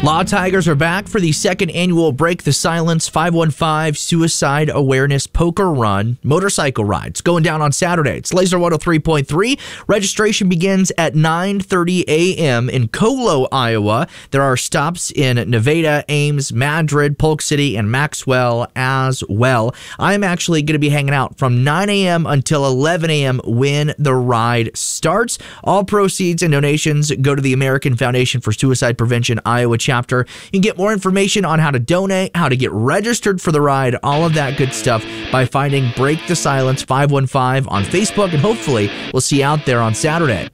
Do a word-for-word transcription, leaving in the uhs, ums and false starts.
Law Tigers are back for the second annual Break the Silence five one five Suicide Awareness Poker Run motorcycle ride. It's going down on Saturday. It's Laser one oh three point three. Registration begins at nine thirty a.m. in Colo, Iowa. There are stops in Nevada, Ames, Madrid, Polk City, and Maxwell as well. I'm actually going to be hanging out from nine a.m. until eleven a.m. when the ride starts. All proceeds and donations go to the American Foundation for Suicide Prevention Iowa chapter. You can get more information on how to donate, how to get registered for the ride, all of that good stuff by finding Break the Silence five one five on Facebook, and hopefully we'll see you out there on Saturday.